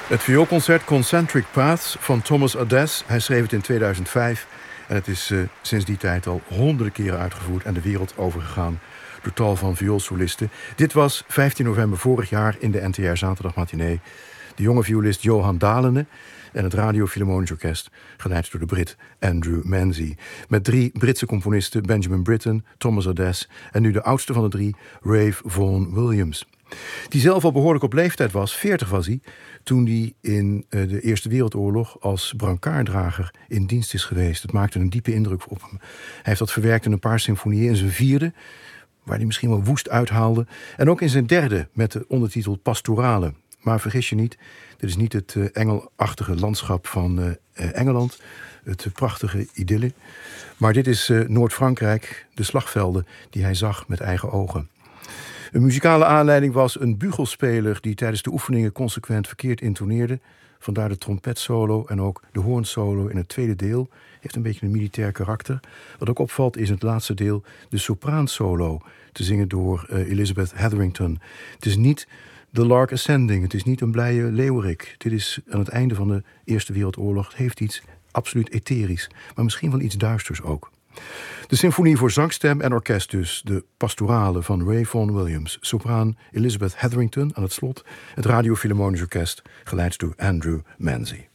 Het vioolconcert Concentric Paths van Thomas Adès. Hij schreef het in 2005 en het is sinds die tijd al honderden keren uitgevoerd en de wereld overgegaan door tal van vioolsolisten. Dit was 15 november vorig jaar in de NTR Zaterdagmatinee. De jonge violist Johan Dalene en het Radio Philharmonisch Orkest, geleid door de Brit Andrew Manzi. Met 3 Britse componisten, Benjamin Britten, Thomas Adès en nu de oudste van de 3, Ralph Vaughan Williams. Die zelf al behoorlijk op leeftijd was, 40 was hij, toen hij in de Eerste Wereldoorlog als brancardrager in dienst is geweest. Het maakte een diepe indruk op hem. Hij heeft dat verwerkt in een paar symfonieën, in zijn 4e, waar hij misschien wel woest uithaalde, en ook in zijn 3e met de ondertitel Pastorale. Maar vergis je niet, dit is niet het engelachtige landschap van Engeland, het prachtige idylle, maar dit is Noord-Frankrijk, de slagvelden die hij zag met eigen ogen. Een muzikale aanleiding was een bugelspeler die tijdens de oefeningen consequent verkeerd intoneerde. Vandaar de trompetsolo en ook de hoornsolo in het tweede deel. Heeft een beetje een militair karakter. Wat ook opvalt is in het laatste deel de sopraansolo, te zingen door Elizabeth Hetherington. Het is niet The Lark Ascending, het is niet een blije leeuwerik. Dit is aan het einde van de Eerste Wereldoorlog. Het heeft iets absoluut etherisch, maar misschien wel iets duisters ook. De symfonie voor zangstem en orkest dus, de Pastorale van Ralph Vaughan Williams. Sopraan Elizabeth Hetherington aan het slot, het Radio Philharmonisch Orkest, geleid door Andrew Manzi.